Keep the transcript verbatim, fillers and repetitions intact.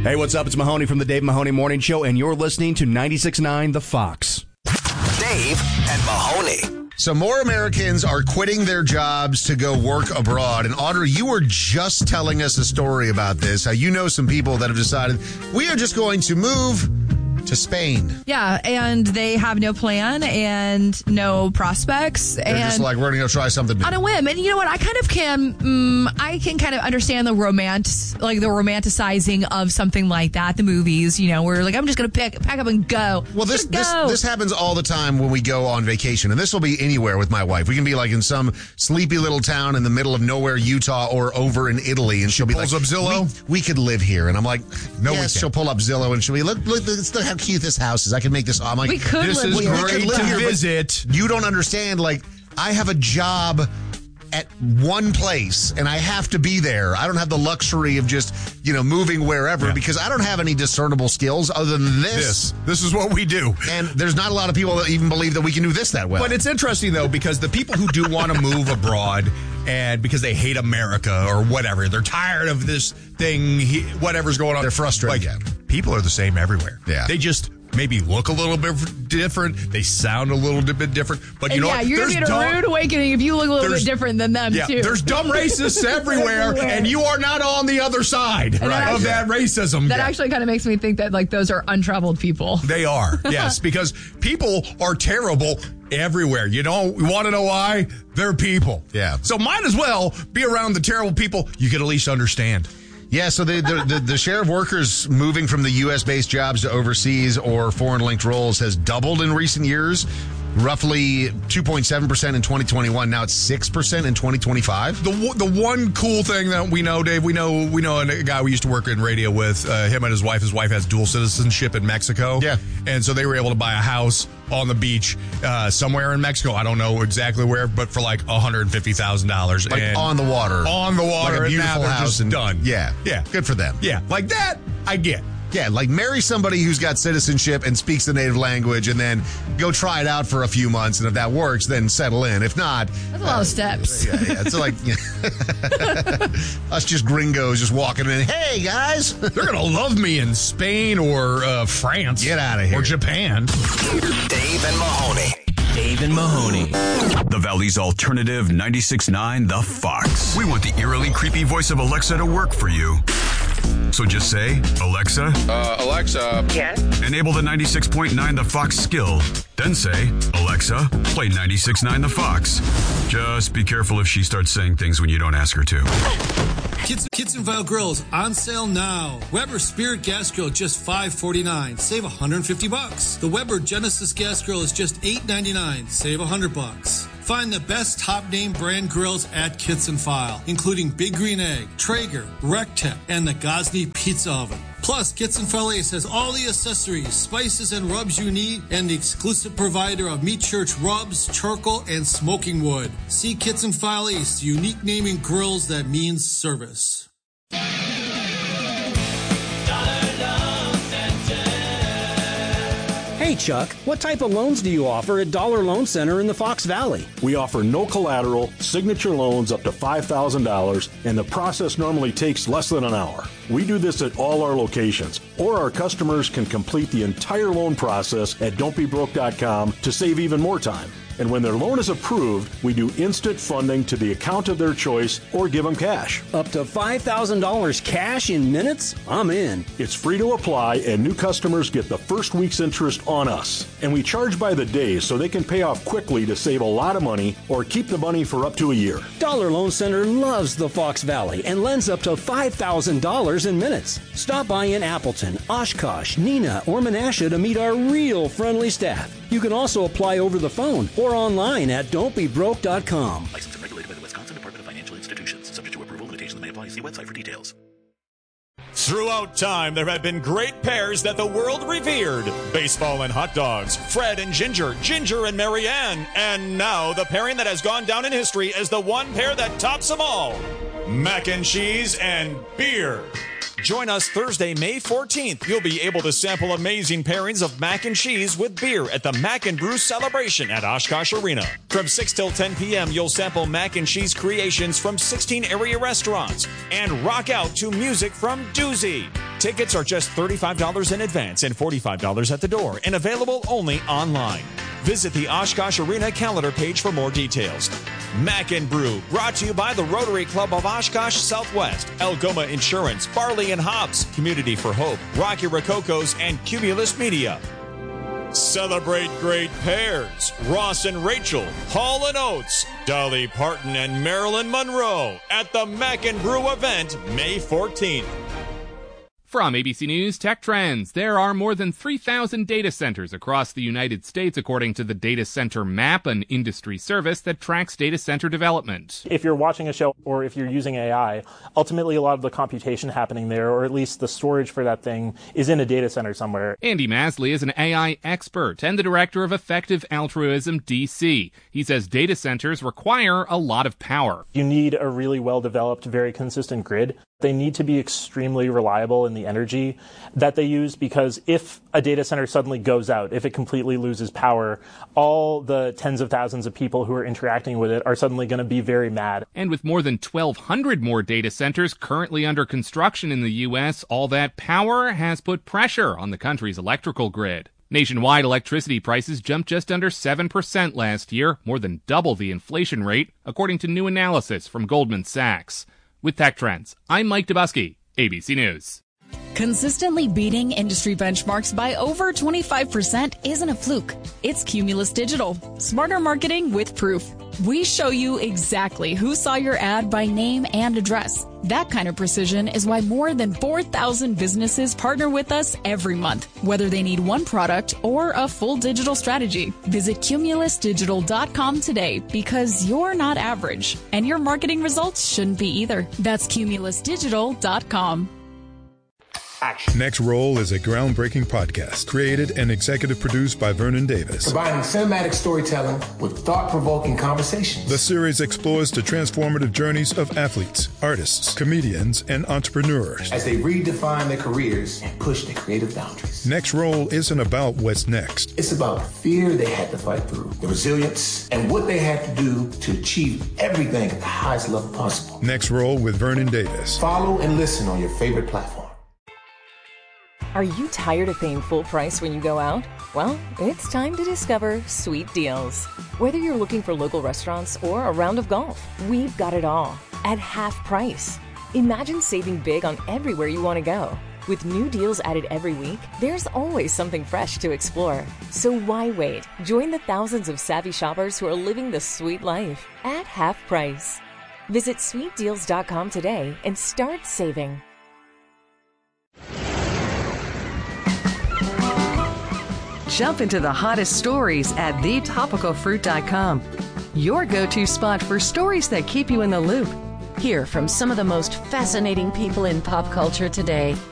Hey, what's up? It's Mahoney from the Dave Mahoney Morning Show, and you're listening to ninety-six point nine The Fox. Dave and Mahoney. So more Americans are quitting their jobs to go work abroad. And Audrey, you were just telling us a story about this, how you know some people that have decided we are just going to move to Spain. Yeah, and they have no plan and no prospects. They're and just like, we're going to go try something new. On a whim. And you know what? I kind of can, um, I can kind of understand the romance, like the romanticizing of something like that, the movies, you know, where like, I'm just going to pick, pack up and go. Well, this, go. this this happens all the time when we go on vacation. And this will be anywhere with my wife. We can be like in some sleepy little town in the middle of nowhere, Utah, or over in Italy. And she'll be pulls like, up Zillow? We, we could live here. And I'm like, No, we yes, can't. she'll pull up Zillow and she'll be, look, look, look how cute this house is. I can make this. I'm like, We could This live is here. we could great live to here, but visit. You don't understand. Like, I have a job at one place and I have to be there. I don't have the luxury of just, you know, moving wherever Yeah. because I don't have any discernible skills other than this. This. This is what we do. And there's not a lot of people that even believe that we can do this that well. But it's interesting, though, because the people who do want to move abroad and because they hate America or whatever, they're tired of this thing, he, whatever's going on. They're frustrated. Like, Yeah. people are the same everywhere. Yeah. They just maybe look a little bit different. They sound a little bit different. But you And know yeah, what? you're going to get a dumb- rude awakening if you look a little there's- bit different than them, Yeah, too. there's dumb racists everywhere, Everywhere. and you are not on the other side that of actually- that racism. That Yeah. actually kind of makes me think that like those are untraveled people. They are, yes, because people are terrible everywhere. You know, we want to know why? They're people. Yeah. So might as well be around the terrible people you can at least understand. Yeah, so the, the, the, the share of workers moving from the U S-based jobs to overseas or foreign-linked roles has doubled in recent years. Roughly two point seven percent in twenty twenty-one. Now it's six percent in twenty twenty-five. The the one cool thing that we know, Dave, we know we know a guy we used to work in radio with, uh, him and his wife. His wife has dual citizenship in Mexico. Yeah. And so they were able to buy a house on the beach uh, somewhere in Mexico. I don't know exactly where, but for like one hundred fifty thousand dollars. Like on the water. On the water. Like a and beautiful now they're house. just and, done. Yeah. Yeah. Good for them. Yeah. Like that, I get. Yeah, like marry somebody who's got citizenship and speaks the native language and then go try it out for a few months. And if that works, then settle in. If not... That's a lot of steps. Yeah, yeah. It's like us just gringos just walking in. Hey, guys. They're going to love me in Spain or uh, France. Get outta here. Or Japan. Dave and Mahoney. Dave and Mahoney. The Valley's alternative ninety-six point nine The Fox. We want the eerily creepy voice of Alexa to work for you. So just say, Alexa, Uh, Alexa. enable the ninety-six point nine The Fox skill. Then say, Alexa, play ninety-six point nine The Fox. Just be careful if she starts saying things when you don't ask her to. Kids, Kitzenville Grills on sale now. Weber Spirit Gas Grill just five forty-nine. Save one hundred fifty bucks. The Weber Genesis Gas Grill is just eight ninety-nine. Save one hundred bucks. Find the best top name brand grills at Kitzenfile, including Big Green Egg, Traeger, Rectech, and the Gosney Pizza Oven. Plus, Kitzenfile Ace has all the accessories, spices, and rubs you need, and the exclusive provider of Meat Church rubs, charcoal, and smoking wood. See Kitzenfile Ace, the unique naming grills that means service. Hey Chuck, what type of loans do you offer at Dollar Loan Center in the Fox Valley? We offer no collateral, signature loans up to five thousand dollars, and the process normally takes less than an hour. We do this at all our locations, or our customers can complete the entire loan process at don't be broke dot com to save even more time. And when their loan is approved, we do instant funding to the account of their choice or give them cash. Up to five thousand dollars cash in minutes? I'm in. It's free to apply, and new customers get the first week's interest on us. And we charge by the day so they can pay off quickly to save a lot of money or keep the money for up to a year. Dollar Loan Center loves the Fox Valley and lends up to five thousand dollars in minutes. Stop by in Appleton, Oshkosh, Neenah, or Menasha to meet our real friendly staff. You can also apply over the phone or online at don't be broke dot com. Licensed and regulated by the Wisconsin Department of Financial Institutions. Subject to approval, limitations may apply. See website for details. Throughout time, there have been great pairs that the world revered. Baseball and hot dogs, Fred and Ginger, Ginger and Marianne, and now the pairing that has gone down in history as the one pair that tops them all, mac and cheese and beer. Join us Thursday, May fourteenth. You'll be able to sample amazing pairings of mac and cheese with beer at the Mac and Brew Celebration at Oshkosh Arena. From six till ten p.m., you'll sample mac and cheese creations from sixteen area restaurants and rock out to music from Doozy. Tickets are just thirty-five dollars in advance and forty-five dollars at the door, and available only online. Visit the Oshkosh Arena calendar page for more details. Mac and Brew, brought to you by the Rotary Club of Oshkosh Southwest, Algoma Insurance, Barley and Hops, Community for Hope, Rocky Rococos, and Cumulus Media. Celebrate great pairs. Ross and Rachel, Hall and Oates, Dolly Parton and Marilyn Monroe at the Mac and Brew event May fourteenth. From A B C News Tech Trends, there are more than three thousand data centers across the United States, according to the Data Center Map, an industry service that tracks data center development. If you're watching a show or if you're using A I, ultimately a lot of the computation happening there, or at least the storage for that thing, is in a data center somewhere. Andy Masley is an A I expert and the director of Effective Altruism D C. He says data centers require a lot of power. You need a really well-developed, very consistent grid. They need to be extremely reliable in the energy that they use, because if a data center suddenly goes out, if it completely loses power, all the tens of thousands of people who are interacting with it are suddenly going to be very mad. And with more than twelve hundred more data centers currently under construction in the U S, all that power has put pressure on the country's electrical grid. Nationwide electricity prices jumped just under seven percent last year, more than double the inflation rate, according to new analysis from Goldman Sachs. With Tech Trends, I'm Mike Dubusky, A B C News. Consistently beating industry benchmarks by over twenty-five percent isn't a fluke. It's Cumulus Digital. Smarter marketing with proof. We show you exactly who saw your ad by name and address. That kind of precision is why more than four thousand businesses partner with us every month, whether they need one product or a full digital strategy. Visit cumulus digital dot com today, because you're not average, and your marketing results shouldn't be either. That's cumulus digital dot com. Action. Next Roll is a groundbreaking podcast created and executive produced by Vernon Davis. Combining cinematic storytelling with thought-provoking conversations. The series explores the transformative journeys of athletes, artists, comedians, and entrepreneurs as they redefine their careers and push their creative boundaries. Next Roll isn't about what's next. It's about the fear they had to fight through, the resilience, and what they had to do to achieve everything at the highest level possible. Next Roll with Vernon Davis. Follow and listen on your favorite platform. Are you tired of paying full price when you go out? Well, it's time to discover Sweet Deals. Whether you're looking for local restaurants or a round of golf, we've got it all at half price. Imagine saving big on everywhere you want to go. With new deals added every week, there's always something fresh to explore. So why wait? Join the thousands of savvy shoppers who are living the sweet life at half price. Visit sweet deals dot com today and start saving. Jump into the hottest stories at the topical fruit dot com. Your go-to spot for stories that keep you in the loop. Hear from some of the most fascinating people in pop culture today.